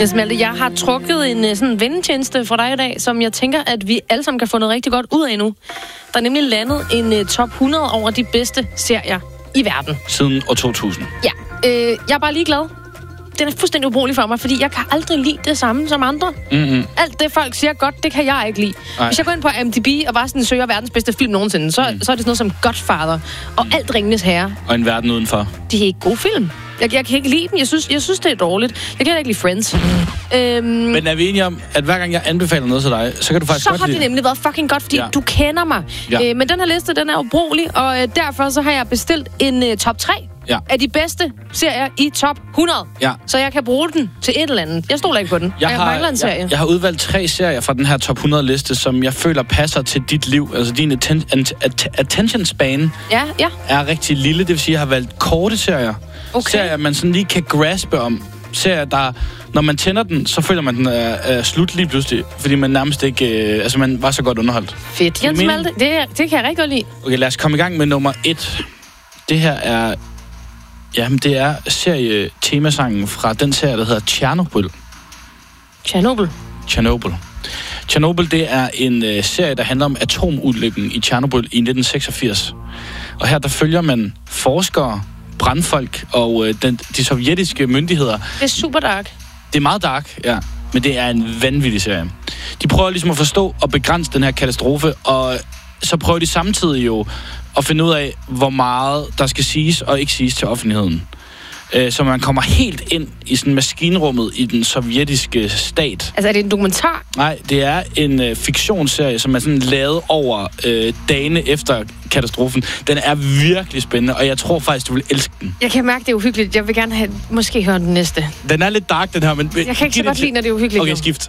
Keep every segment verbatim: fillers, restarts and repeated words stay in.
Yes, Malte, jeg har trukket en sådan vennetjeneste for dig i dag, som jeg tænker, at vi alle sammen kan få noget rigtig godt ud af nu. Der er nemlig landet en uh, top hundrede over de bedste serier i verden. Siden år to tusind. Ja, øh, jeg er bare lige glad. Den er fuldstændig ubrugelig for mig, fordi jeg kan aldrig lide det samme som andre. Mm-hmm. Alt det, folk siger godt, det kan jeg ikke lide. Ej. Hvis jeg går ind på I M D B og bare sådan søger verdens bedste film nogensinde, så, mm. så er det sådan noget som Godfather og mm. alt Ringenes Herre. Og En verden udenfor. De er ikke gode film. Jeg, jeg kan ikke lide dem. Jeg synes, jeg synes det er dårligt. Jeg kan ikke lide Friends. Mm. Øhm, Men er vi enige om, at hver gang jeg anbefaler noget til dig, så kan du faktisk så godt har lide... det nemlig været fucking godt, fordi ja. du kender mig. Ja. Øh, men den her liste, den er ubrugelig, og øh, derfor så har jeg bestilt en øh, top tre ja. af de bedste serier i top hundrede. Ja. Så jeg kan bruge den til et eller andet. Jeg stoler ikke på den. Jeg, jeg har, mangler en serie. Jeg, jeg har udvalgt tre serier fra den her top hundrede-liste, som jeg føler passer til dit liv. Altså din atten, at, attention span ja, ja. er rigtig lille. Det vil sige, at jeg har valgt korte serier. Okay. Serier, man sådan lige kan graspe om. Serier, der... Når man tænder den, så føler man, den er, er slut lige pludselig. Fordi man nærmest ikke... Øh, altså, man var så godt underholdt. Fedt, Jens Malte. Det, det kan jeg rigtig godt lide. Okay, lad os komme i gang med nummer et. Det her er... Jamen, det er serie-temasangen fra den serie, der hedder Chernobyl. Chernobyl? Chernobyl. Chernobyl, det er en øh, serie, der handler om atomulykken i Chernobyl i nitten seksogfirs. Og her, der følger man forskere, brandfolk og øh, den, de sovjetiske myndigheder. Det er super dark. Det er meget dark, ja. Men det er en vanvittig serie. De prøver ligesom at forstå og begrænse den her katastrofe, og så prøver de samtidig jo at finde ud af, hvor meget der skal siges og ikke siges til offentligheden. Så man kommer helt ind i sådan maskinrummet i den sovjetiske stat. Altså, er det en dokumentar? Nej, det er en øh, fiktionsserie, som er sådan lavet over øh, dagene efter katastrofen. Den er virkelig spændende, og jeg tror faktisk, du vil elske den. Jeg kan mærke, det er uhyggeligt. Jeg vil gerne have, måske høre den næste. Den er lidt dark, den her, men... Jeg kan ikke så godt lide, når det er uhyggeligt. Okay, skift.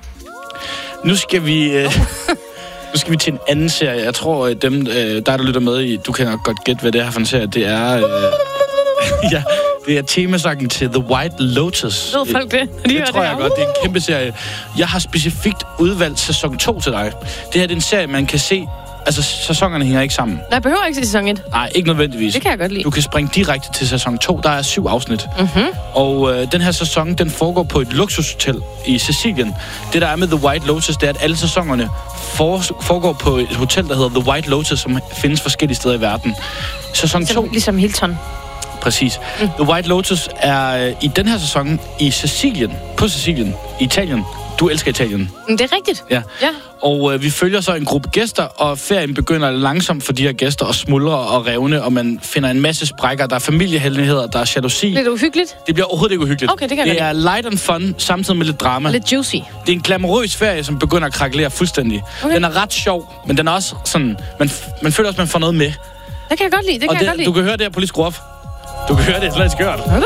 Nu skal vi... Øh, nu skal vi til en anden serie. Jeg tror, øh, dem, øh, dig, der lytter med i, du kan nok godt gætte, hvad det er for en serie. Det er... Øh, ja... Det er temasangen til The White Lotus. Ved folk det? De det tror det jeg godt. Det er en kæmpe serie. Jeg har specifikt udvalgt sæson to til dig. Det her det er en serie, man kan se... Altså, sæsonerne hænger ikke sammen. Jeg behøver ikke se sæson et. Nej, ikke nødvendigvis. Det kan jeg godt lide. Du kan springe direkte til sæson to. Der er syv afsnit. Mm-hmm. Og øh, den her sæson, den foregår på et luksushotel i Sicilien. Det, der er med The White Lotus, det er, at alle sæsonerne for, foregår på et hotel, der hedder The White Lotus, som findes forskellige steder i verden. Sæson ligesom, to... Ligesom Hilton. Præcis. Mm. The White Lotus er øh, i den her sæson i Sicilien, på Sicilien, i Italien. Du elsker Italien. Det er rigtigt. Ja. ja. Og øh, vi følger så en gruppe gæster, og ferien begynder langsomt for de her gæster at smuldre og revne, og man finder en masse sprækker. Der er familiehemmeligheder, der er jalousi. Lidt uhyggeligt? Det bliver overhovedet ikke uhyggeligt. Okay, det kan det er light and fun, samtidig med lidt drama. Lidt juicy. Det er en glamourøs ferie, som begynder at krakelere fuldstændig. Okay. Den er ret sjov, men den er også sådan... Man, man føler også, man får noget med. Det kan jeg godt lide, det og kan det, jeg godt lide. Du kan høre det her på lige skrue op. Du kan høre det, lad os gøre det.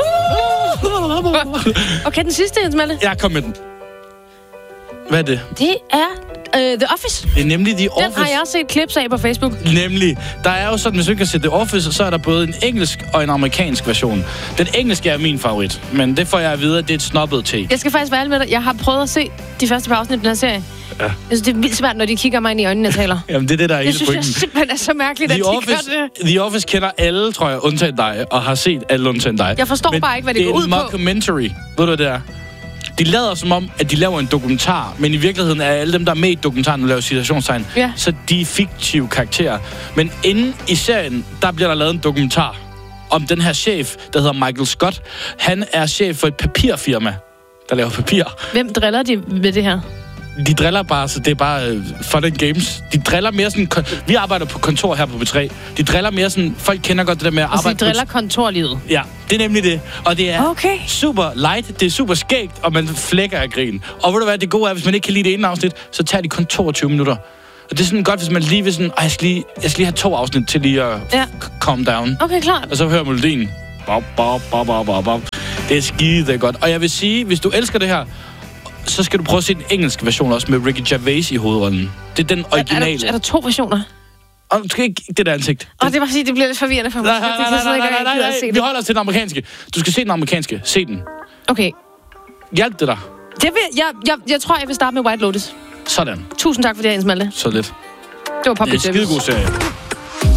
Okay, den sidste, Jens Malte. Ja, kom med den. Hvad er det? Det er uh, The Office. Det er nemlig The Office. Den har jeg set clips af på Facebook. Nemlig. Der er jo sådan, hvis du ikke kan se The Office, så er der både en engelsk og en amerikansk version. Den engelske er min favorit, men det får jeg at vide, at det er et snobbet take. Jeg skal faktisk være ærlig med dig. Jeg har prøvet at se de første par afsnit af den her serie. Ja. Jeg synes, det er vildt svært, når de kigger mig ind i øjnene og taler. Jamen, det er det, der er hele pointen. Jeg synes, det simpelthen er så mærkeligt, The at de Office, gør det. The Office kender alle, tror jeg, undtagen dig, og har set alle undtagen dig. Jeg forstår men bare ikke, hvad det, det går ud på. det er en mockumentary. Ved du, hvad det er? De lader som om, at de laver en dokumentar, men i virkeligheden er alle dem, der er med i dokumentaren, der laver citationstegn, ja. så de er fiktive karakterer. Men inde i serien, der bliver der lavet en dokumentar om den her chef, der hedder Michael Scott. Han er chef for et papirfirma, der laver papir. Hvem driller de ved det her? De driller bare, så det er bare uh, fun and games. De driller mere sådan... Vi arbejder på kontor her på B tre. De driller mere sådan... Folk kender godt det der med at arbejde... Altså, de driller på kontorlivet? Ja, det er nemlig det. Og det er okay. super light, det er super skægt, og man flækker af grin. Og ved du hvad, det gode er, hvis man ikke kan lide det ene afsnit, så tager de kun toogtyve minutter. Og det er sådan godt, hvis man lige vil sådan... Jeg skal lige, jeg skal lige have to afsnit til lige at ja. calm down. Okay, klart. Og så hører melodien. Bob, bob, bob, bob, bob, bob. Det er skide godt. Og jeg vil sige, hvis du elsker det her, så skal du prøve at se den engelske version også med Ricky Gervais i hovedrollen. Det er den originale. Er der, er der to versioner? Og du skal ikke det der ansigt. Åh, det var fordi, det bliver lidt forvirrende for mig. Nej, nej, nej, nej, nej, nej, nej, nej. Vi holder os til den amerikanske. Du skal se den amerikanske. Se den. Okay. Hjælp det dig. Det vil, jeg, jeg, jeg tror, jeg vil starte med White Lotus. Sådan. Tusind tak for det, Jens Malte. Så lidt. Det var Public Service. Det er en skidegod serie.